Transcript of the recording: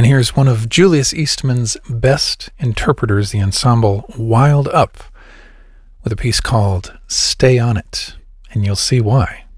And here's one of Julius Eastman's best interpreters, the ensemble Wild Up, with a piece called Stay On It, and you'll see why.